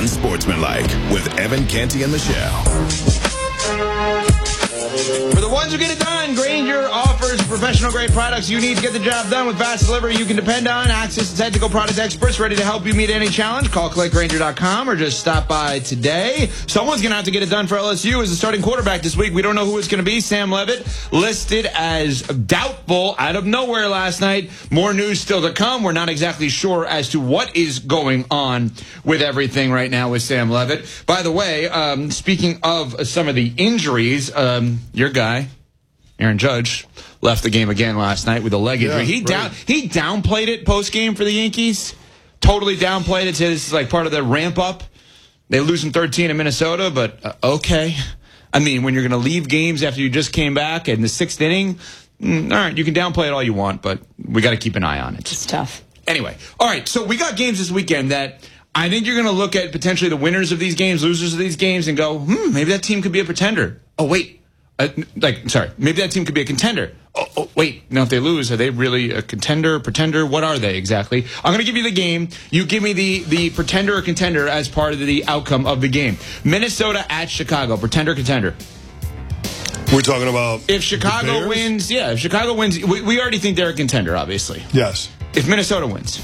Unsportsmanlike with Evan Canty and Michelle. For the ones who get it done, Grainger offers professional-grade products you need to get the job done with fast delivery you can depend on. Access to technical product experts ready to help you meet any challenge. Call clickgrainger.com or just stop by today. Someone's going to have to get it done for LSU as the starting quarterback this week. We don't know who it's going to be. Sam Levitt listed as doubtful out of nowhere last night. More news still to come. We're not exactly sure as to what is going on with everything right now with Sam Levitt. By the way, speaking of some of the injuries, your guy, Aaron Judge, left the game again last night with a leg injury. He downplayed it post-game for the Yankees. Totally downplayed it. Said this is like part of the ramp-up. They lose in 13 in Minnesota, but okay. I mean, when you're going to leave games after you just came back in the sixth inning, all right, you can downplay it all you want, but we got to keep an eye on it. It's tough. Anyway, all right, so we got games this weekend that I think you're going to look at potentially the winners of these games, losers of these games, and go, maybe that team could be a pretender. Oh, wait. Maybe that team could be a contender. Oh, wait. Now, if they lose, are they really a contender, pretender? What are they exactly? I'm going to give you the game. You give me the pretender or contender as part of the outcome of the game. Minnesota at Chicago. Pretender, contender. We're talking about if Chicago wins. Yeah, if Chicago wins, we already think they're a contender, obviously. Yes. If Minnesota wins.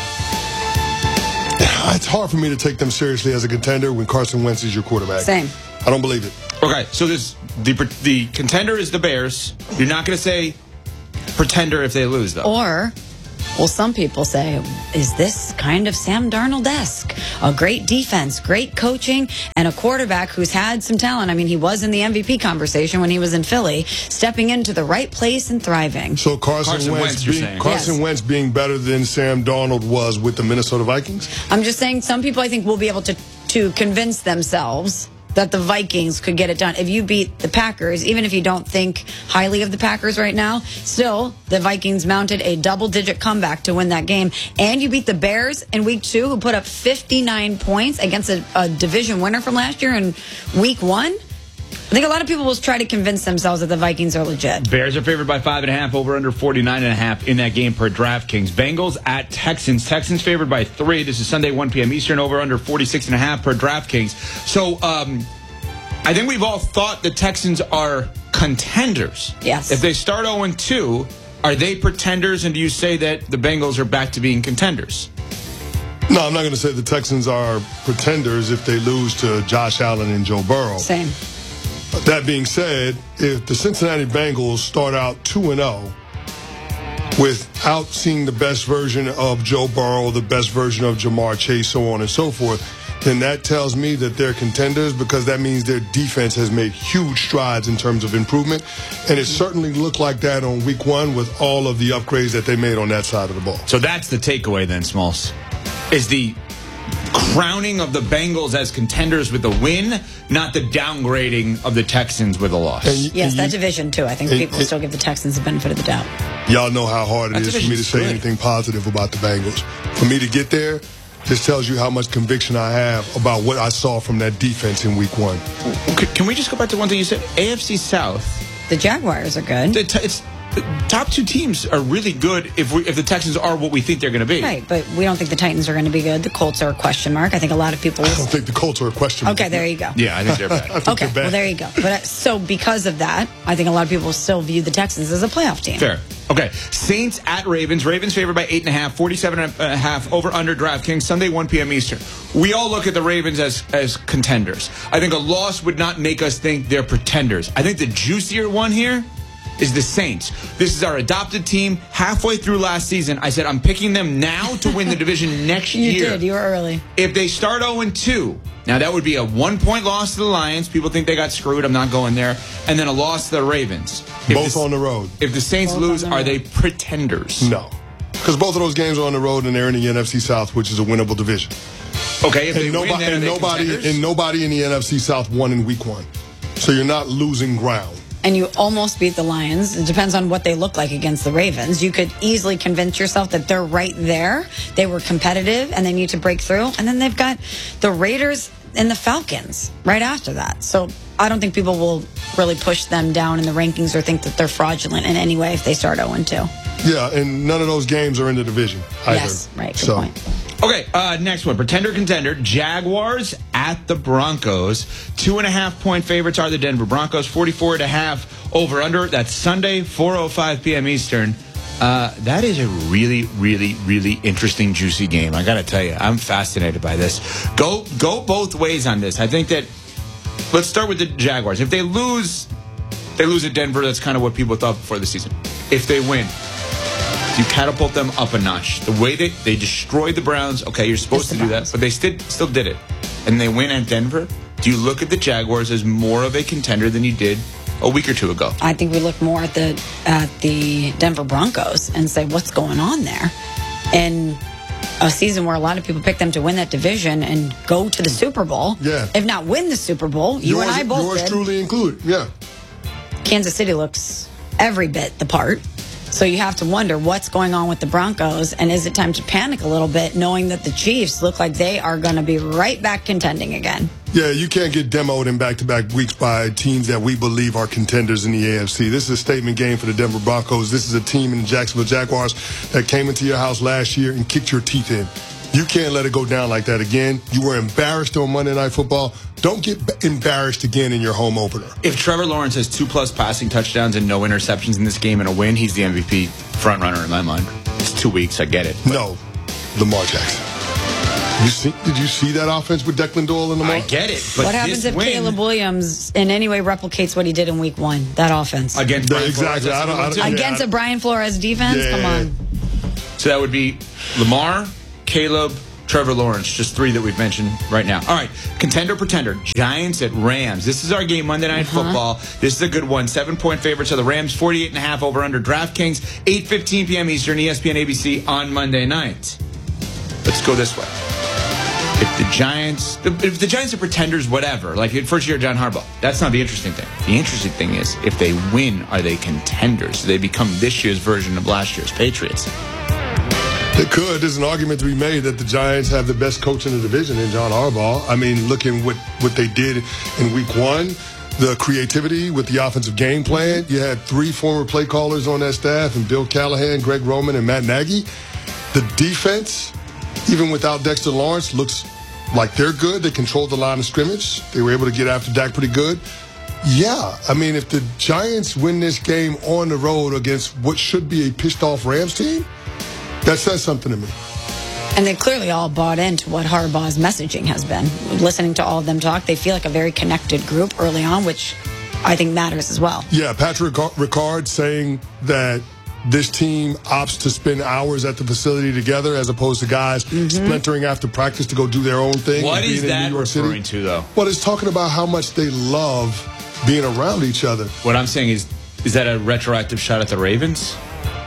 It's hard for me to take them seriously as a contender when Carson Wentz is your quarterback. Same. I don't believe it. Okay, so the contender is the Bears. You're not going to say pretender if they lose, though. Or, well, some people say, is this kind of Sam Darnold-esque? A great defense, great coaching, and a quarterback who's had some talent. I mean, he was in the MVP conversation when he was in Philly, stepping into the right place and thriving. So Carson Wentz being better than Sam Darnold was with the Minnesota Vikings? I'm just saying some people, I think, will be able to convince themselves that the Vikings could get it done. If you beat the Packers, even if you don't think highly of the Packers right now, still, the Vikings mounted a double-digit comeback to win that game. And you beat the Bears in Week 2, who put up 59 points against a division winner from last year in Week 1. I think a lot of people will try to convince themselves that the Vikings are legit. Bears are favored by 5.5, over under 49.5 in that game per DraftKings. Bengals at Texans. Texans favored by 3. This is Sunday, 1 p.m. Eastern, over under 46.5 per DraftKings. So I think we've all thought the Texans are contenders. Yes. If they start 0-2, are they pretenders, and do you say that the Bengals are back to being contenders? No, I'm not going to say the Texans are pretenders if they lose to Josh Allen and Joe Burrow. Same. That being said, if the Cincinnati Bengals start out 2-0 without seeing the best version of Joe Burrow, the best version of Jamar Chase, so on and so forth, then that tells me that they're contenders, because that means their defense has made huge strides in terms of improvement. And it certainly looked like that on Week 1 with all of the upgrades that they made on that side of the ball. So that's the takeaway then, Smalls, is the crowning of the Bengals as contenders with a win, not the downgrading of the Texans with a loss. That division, too. I think people still give the Texans the benefit of the doubt. Y'all know how hard it is for me to say anything positive about the Bengals. For me to get there, this tells you how much conviction I have about what I saw from that defense in Week 1. Can we just go back to one thing you said? AFC South. The Jaguars are good. The top two teams are really good if the Texans are what we think they're going to be. Right, but we don't think the Titans are going to be good. The Colts are a question mark. I think a lot of people... I don't think the Colts are a question mark. Okay, there you go. Yeah, I think they're bad. Okay, well, there you go. But so because of that, I think a lot of people still view the Texans as a playoff team. Fair. Okay, Saints at Ravens. Ravens favored by 8.5, 47.5 over under DraftKings, Sunday, 1 p.m. Eastern. We all look at the Ravens as contenders. I think a loss would not make us think they're pretenders. I think the juicier one here is the Saints. This is our adopted team. Halfway through last season, I said I'm picking them now to win the division next year. You did. You were early. If they start 0-2, now that would be a 1-point loss to the Lions. People think they got screwed. I'm not going there. And then a loss to the Ravens. Both on the road. If the Saints lose, are they pretenders? No. Because both of those games are on the road and they're in the NFC South, which is a winnable division. Okay, if they win, then are they contenders? And nobody in the NFC South won in Week 1. So you're not losing ground. And you almost beat the Lions. It depends on what they look like against the Ravens. You could easily convince yourself that they're right there. They were competitive and they need to break through. And then they've got the Raiders and the Falcons right after that. So I don't think people will really push them down in the rankings or think that they're fraudulent in any way if they start 0-2. Yeah, and none of those games are in the division either. Yes, right. Good point. Okay, next one. Pretender, contender. Jaguars at the Broncos. 2.5-point favorites are the Denver Broncos. 44.5 over under. That's Sunday, 4:05 p.m. Eastern. That is a really, really, really interesting, juicy game. I got to tell you, I'm fascinated by this. Go both ways on this. I think that, let's start with the Jaguars. If they lose at Denver. That's kind of what people thought before the season. If they win, you catapult them up a notch. The way they destroyed the Browns, okay, you're supposed to do that, but they still did it. And they win at Denver. Do you look at the Jaguars as more of a contender than you did a week or two ago? I think we look more at the Denver Broncos and say, what's going on there? And a season where a lot of people pick them to win that division and go to the Super Bowl. Yeah. If not win the Super Bowl, you and I both yours did. truly included, yeah. Kansas City looks every bit the part. So you have to wonder what's going on with the Broncos, and is it time to panic a little bit, knowing that the Chiefs look like they are going to be right back contending again? Yeah, you can't get demoed in back-to-back weeks by teams that we believe are contenders in the AFC. This is a statement game for the Denver Broncos. This is a team in the Jacksonville Jaguars that came into your house last year and kicked your teeth in. You can't let it go down like that again. You were embarrassed on Monday Night Football. Don't get embarrassed again in your home opener. If Trevor Lawrence has 2+ passing touchdowns and no interceptions in this game and a win, he's the MVP front runner in my mind. It's 2 weeks, I get it. No, Lamar Jackson. Did you see that offense with Declan Doyle and Lamar? I get it. But what happens if Caleb Williams in any way replicates what he did in Week 1? That offense against Brian exactly. Flores, against a Brian Flores defense? Yeah. Come on. So that would be Lamar, Caleb, Trevor Lawrence, just 3 that we've mentioned right now. All right, contender, pretender, Giants at Rams. This is our game, Monday Night Football. This is a good one. 7-point favorites are the Rams, 48.5 over under DraftKings, 8:15 p.m. Eastern, ESPN, ABC on Monday night. Let's go this way. If the Giants are pretenders, whatever, like first year John Harbaugh, that's not the interesting thing. The interesting thing is, if they win, are they contenders? Do they become this year's version of last year's Patriots? They could. There's an argument to be made that the Giants have the best coach in the division in John Harbaugh. I mean, looking what they did in Week 1, the creativity with the offensive game plan. You had 3 former play callers on that staff, and Bill Callahan, Greg Roman, and Matt Nagy. The defense, even without Dexter Lawrence, looks like they're good. They controlled the line of scrimmage. They were able to get after Dak pretty good. Yeah, I mean, if the Giants win this game on the road against what should be a pissed-off Rams team, that says something to me. And they clearly all bought into what Harbaugh's messaging has been. Listening to all of them talk, they feel like a very connected group early on, which I think matters as well. Yeah, Patrick Ricard saying that this team opts to spend hours at the facility together as opposed to guys splintering after practice to go do their own thing. What is that referring to, though? Well, it's talking about how much they love being around each other. What I'm saying is that a retroactive shot at the Ravens?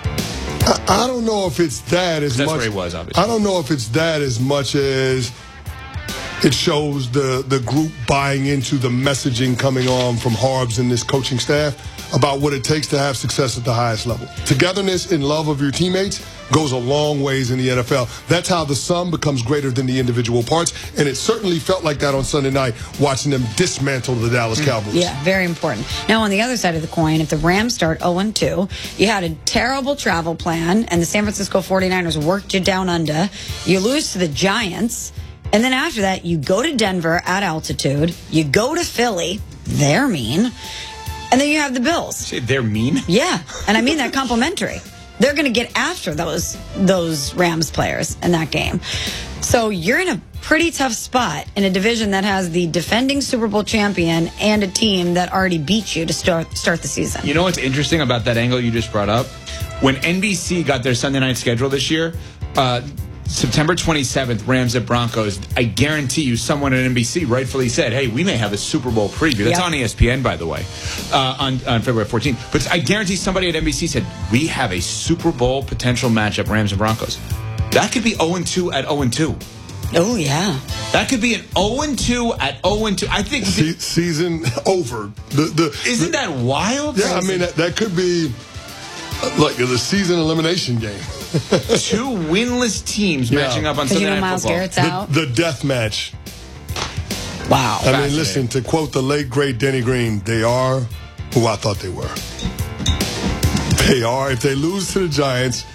I don't know if it's that as much. That's where he was, obviously. I don't know if it's that as much as it shows the group buying into the messaging coming on from Harbs and this coaching staff about what it takes to have success at the highest level. Togetherness and love of your teammates goes a long ways in the NFL. That's how the sum becomes greater than the individual parts, and it certainly felt like that on Sunday night watching them dismantle the Dallas Cowboys. Yeah, very important. Now, on the other side of the coin, if the Rams start 0-2, you had a terrible travel plan, and the San Francisco 49ers worked you down under. You lose to the Giants, and then after that, you go to Denver at altitude. You go to Philly. They're mean. And then you have the Bills. Say they're mean? Yeah, and I mean that complimentary. They're going to get after those Rams players in that game. So you're in a pretty tough spot in a division that has the defending Super Bowl champion and a team that already beat you to start the season. You know what's interesting about that angle you just brought up? When NBC got their Sunday night schedule this year, September 27th, Rams at Broncos, I guarantee you someone at NBC rightfully said, hey, we may have a Super Bowl preview. That's on ESPN, by the way, on February 14th. But I guarantee somebody at NBC said, we have a Super Bowl potential matchup, Rams and Broncos. That could be 0-2 at 0-2. Oh, yeah. That could be an 0-2 at 0-2. I think season over. Isn't that wild? Yeah, I mean, that could be like the season elimination game. 2 winless teams matching up on Sunday Night Miles Football. Garrett's out. The death match. Wow. I mean, listen, to quote the late, great Denny Green, they are who I thought they were. They are. If they lose to the Giants,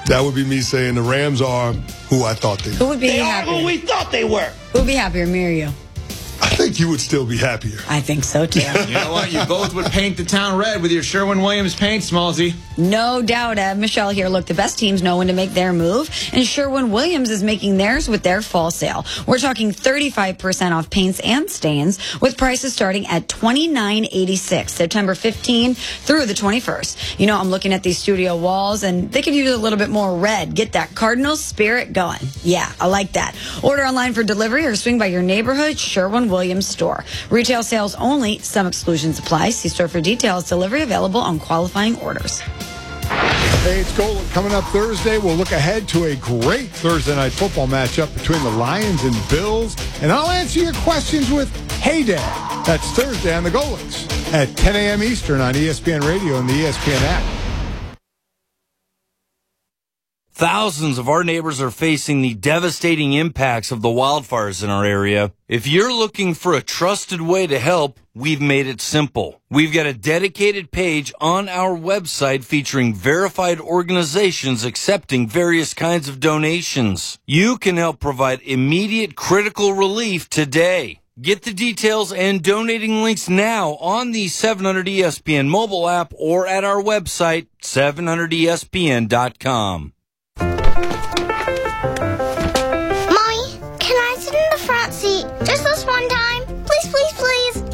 That would be me saying the Rams are who I thought they were. Who would be They are happier? who we thought they were. Who would be happier, me or you? I think you would still be happier. I think so, too. You know what? You both would paint the town red with your Sherwin-Williams paint, Smallsy. No doubt, Ev. Michelle here. Look, the best teams know when to make their move, and Sherwin-Williams is making theirs with their fall sale. We're talking 35% off paints and stains, with prices starting at $29.86, September 15 through the 21st. You know, I'm looking at these studio walls, and they could use a little bit more red. Get that Cardinal spirit going. Yeah, I like that. Order online for delivery or swing by your neighborhood Sherwin-Williams store. Retail sales only. Some exclusions apply. See store for details. Delivery available on qualifying orders. Hey, it's Golan. Coming up Thursday, we'll look ahead to a great Thursday night football matchup between the Lions and Bills. And I'll answer your questions with Hey Dad. That's Thursday on the Golans at 10 a.m. Eastern on ESPN Radio and the ESPN app. Thousands of our neighbors are facing the devastating impacts of the wildfires in our area. If you're looking for a trusted way to help, we've made it simple. We've got a dedicated page on our website featuring verified organizations accepting various kinds of donations. You can help provide immediate critical relief today. Get the details and donating links now on the 700 ESPN mobile app or at our website, 700ESPN.com. Just this one time. Please, please, please.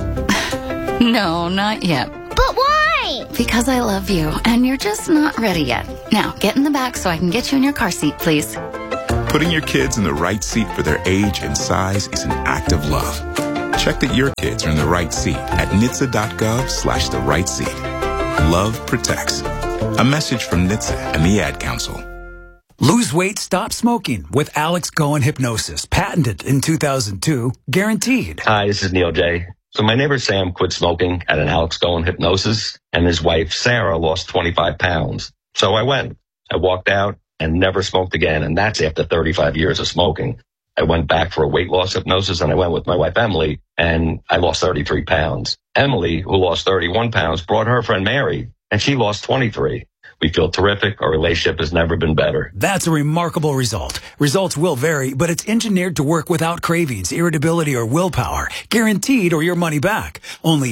No, not yet. But why? Because I love you, and you're just not ready yet. Now, get in the back so I can get you in your car seat, please. Putting your kids in the right seat for their age and size is an act of love. Check that your kids are in the right seat at NHTSA.gov/the right seat. Love protects. A message from NHTSA and the Ad Council. Lose weight, stop smoking with Alex Goen Hypnosis. Patented in 2002. Guaranteed. Hi, this is Neil J. So my neighbor Sam quit smoking at an Alex Goen Hypnosis, and his wife Sarah lost 25 pounds. So I went. I walked out and never smoked again, and that's after 35 years of smoking. I went back for a weight loss hypnosis, and I went with my wife Emily, and I lost 33 pounds. Emily, who lost 31 pounds, brought her friend Mary, and she lost 23. We feel terrific. Our relationship has never been better. That's a remarkable result. Results will vary, but it's engineered to work without cravings, irritability, or willpower. Guaranteed or your money back. Only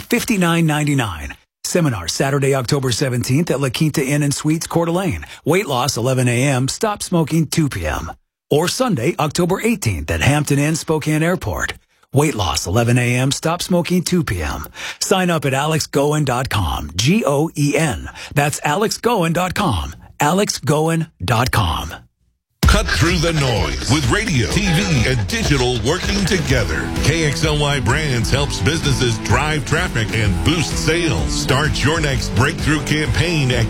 $59.99. Seminar Saturday, October 17th at La Quinta Inn and Suites, Coeur d'Alene. Weight loss 11 a.m. Stop smoking 2 p.m. Or Sunday, October 18th at Hampton Inn, Spokane Airport. Weight loss 11 a.m. Stop smoking 2 p.m. Sign up at alexgoen.com. Goen. That's alexgoen.com. alexgoen.com. Cut through the noise with radio, TV, and digital working together. KXLY Brands helps businesses drive traffic and boost sales. Start your next breakthrough campaign at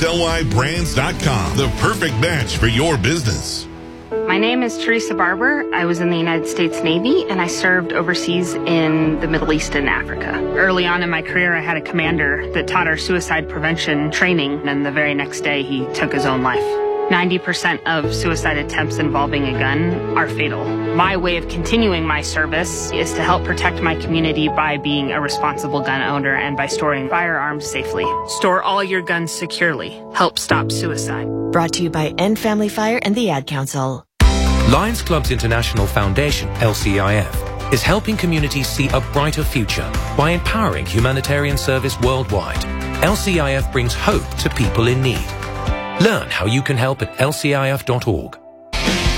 KXLYBrands.com. The perfect match for your business. My name is Teresa Barber. I was in the United States Navy, and I served overseas in the Middle East and Africa. Early on in my career, I had a commander that taught our suicide prevention training, and the very next day, he took his own life. 90% of suicide attempts involving a gun are fatal. My way of continuing my service is to help protect my community by being a responsible gun owner and by storing firearms safely. Store all your guns securely. Help stop suicide. Brought to you by End Family Fire and the Ad Council. Lions Clubs International Foundation, LCIF, is helping communities see a brighter future by empowering humanitarian service worldwide. LCIF brings hope to people in need. Learn how you can help at lcif.org.